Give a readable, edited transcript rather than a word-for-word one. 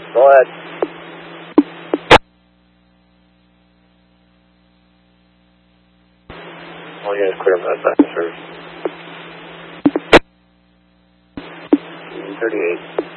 Go ahead. All units clear about that service. 38.